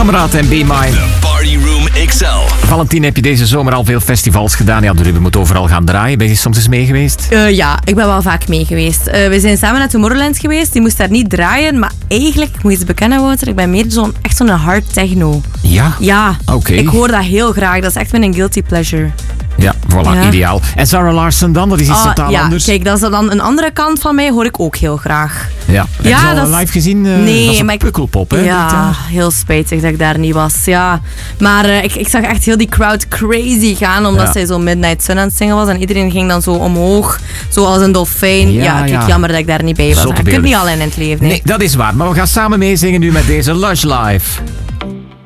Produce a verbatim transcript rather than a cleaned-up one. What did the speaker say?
Kameraad en Be Mine. The Party Room X L. Valentien, heb je deze zomer al veel festivals gedaan? Ja, de Ruben moet overal gaan draaien. Ben je soms eens mee geweest? Uh, ja, ik ben wel vaak mee geweest. Uh, we zijn samen naar Tomorrowland geweest. Die moest daar niet draaien, maar eigenlijk, ik moet iets bekennen, Wouter, ik ben meer zo'n, echt zo'n hard techno. Ja? Ja, Oké. Ik hoor dat heel graag. Dat is echt mijn guilty pleasure. Ja, voilà, Ja. ideaal. En Sarah Larson dan? Dat is iets Ah, totaal ja, anders. kijk, dat is dan een andere kant van mij, hoor ik ook heel graag. Ja. Heb Ja, je al dat is- live gezien? Uh, Nee, dat is een maar ik- pukkelpop, hè? dit Ja, jaar. heel spijtig dat ik daar niet was. Ja. Maar uh, ik, ik zag echt heel die crowd crazy gaan, omdat Ja. zij zo Midnight Sun aan het zingen was. En iedereen ging dan zo omhoog, zoals een dolfijn. Ja, Ja, kijk, ja. jammer dat ik daar niet bij was. Zotte Je kunt beelden. niet alleen in het leven. hè. Nee, dat is waar. Maar we gaan samen meezingen nu met deze Lush Live.